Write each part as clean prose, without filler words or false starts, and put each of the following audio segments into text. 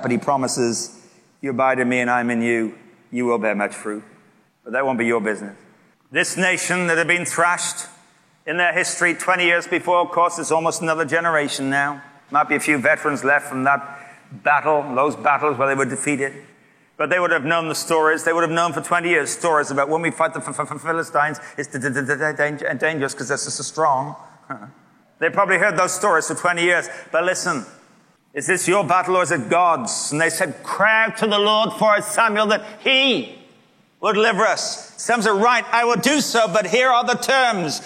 but he promises, you abide in me and I'm in you, you will bear much fruit. But that won't be your business. This nation that had been thrashed in their history 20 years before, of course, it's almost another generation now. Might be a few veterans left from that battle, those battles where they were defeated. But they would have known the stories. They would have known for 20 years stories about when we fight the Philistines, it's dangerous because they're so strong. They probably heard those stories for 20 years. But listen, is this your battle or is it God's? And they said, cry out to the Lord for us, Samuel, that he will deliver us. Some said, right, I will do so, but here are the terms.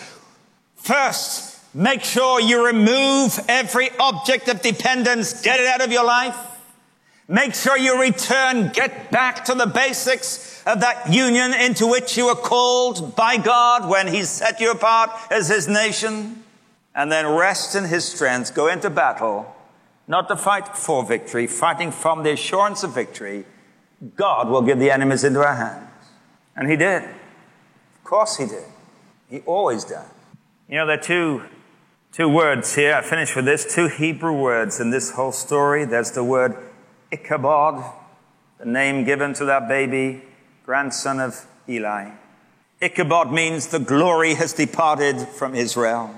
First, make sure you remove every object of dependence. Get it out of your life. Make sure you return, get back to the basics of that union into which you were called by God when he set you apart as his nation. And then rest in his strength. Go into battle, not to fight for victory, fighting from the assurance of victory. God will give the enemies into our hands. And he did. Of course he did. He always does. You know, there are two words here. I finish with this. Two Hebrew words in this whole story. There's the word Ichabod, the name given to that baby, grandson of Eli. Ichabod means the glory has departed from Israel.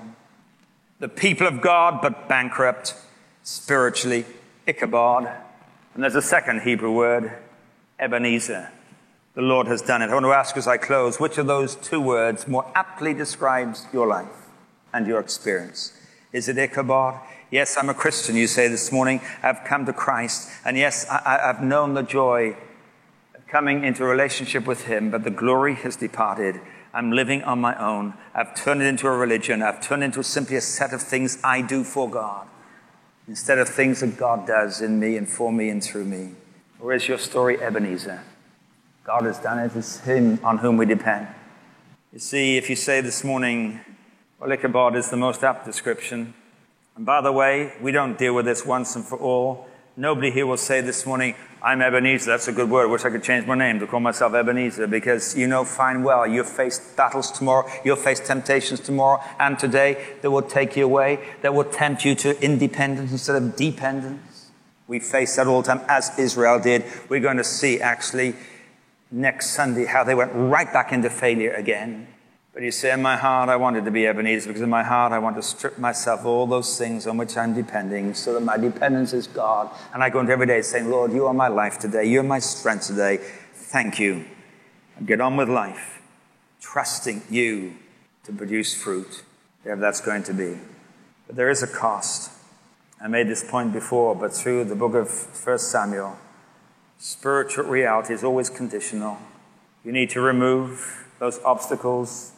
The people of God, but bankrupt spiritually. Ichabod. And there's a second Hebrew word, Ebenezer. The Lord has done it. I want to ask as I close, which of those two words more aptly describes your life and your experience? Is it Ichabod? Yes, I'm a Christian, you say this morning. I've come to Christ. And yes, I've known the joy of coming into a relationship with him, but the glory has departed. I'm living on my own. I've turned it into a religion. I've turned it into simply a set of things I do for God, instead of things that God does in me and for me and through me. Or is your story Ebenezer? God has done it. It's him on whom we depend. You see, if you say this morning, well, Ichabod is the most apt description. And by the way, we don't deal with this once and for all. Nobody here will say this morning, I'm Ebenezer. That's a good word. I wish I could change my name to call myself Ebenezer, because you know fine well you'll face battles tomorrow, you'll face temptations tomorrow and today that will take you away, that will tempt you to independence instead of dependence. We face that all the time, as Israel did. We're going to see actually next Sunday how they went right back into failure again. But you say, in my heart, I wanted to be Ebenezer, because in my heart, I want to strip myself of all those things on which I'm depending, so that my dependence is God. And I go into every day saying, Lord, you are my life today. You're my strength today. Thank you. And get on with life, trusting you to produce fruit, whatever that's going to be. But there is a cost. I made this point before, but through the book of 1 Samuel, spiritual reality is always conditional. You need to remove those obstacles,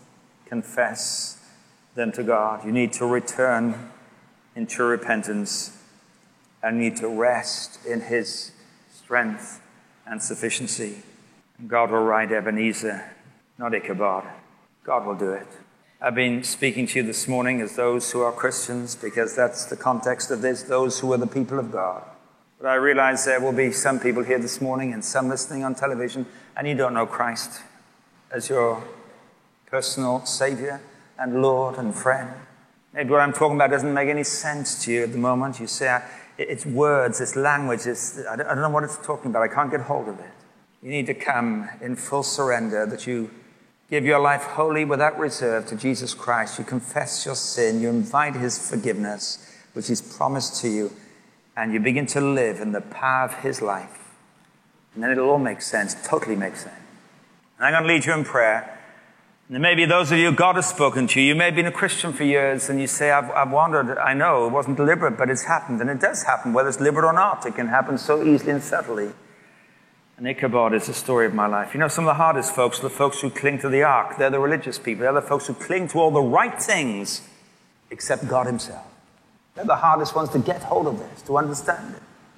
confess them to God. You need to return in true repentance, and you need to rest in his strength and sufficiency. And God will write Ebenezer, not Ichabod. God will do it. I've been speaking to you this morning as those who are Christians, because that's the context of this, those who are the people of God. But I realize there will be some people here this morning and some listening on television, and you don't know Christ as your personal Savior and Lord and friend. Maybe what I'm talking about doesn't make any sense to you at the moment. You say, it's words, it's language, I don't know what it's talking about. I can't get hold of it. You need to come in full surrender, that you give your life wholly without reserve to Jesus Christ. You confess your sin. You invite his forgiveness, which he's promised to you. And you begin to live in the power of his life. And then it'll all make sense, totally make sense. And I'm going to lead you in prayer. And there may be those of you, God has spoken to you. You may have been a Christian for years, and you say, I've wandered. I know it wasn't deliberate, but it's happened. And it does happen, whether it's deliberate or not. It can happen so easily and subtly. And Ichabod is the story of my life. You know, some of the hardest folks are the folks who cling to the ark. They're the religious people. They're the folks who cling to all the right things except God himself. They're the hardest ones to get hold of this, to understand it.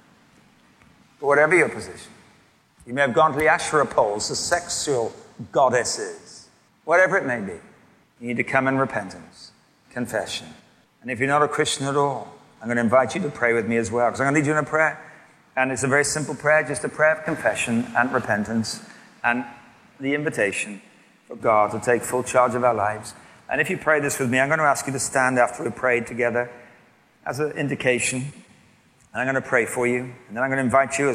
But whatever your position, you may have gone to the Asherah poles, the sexual goddesses, whatever it may be. You need to come in repentance, confession. And if you're not a Christian at all, I'm going to invite you to pray with me as well, because I'm going to lead you in a prayer. And it's a very simple prayer, just a prayer of confession and repentance and the invitation for God to take full charge of our lives. And if you pray this with me, I'm going to ask you to stand after we prayed together as an indication. And I'm going to pray for you. And then I'm going to invite you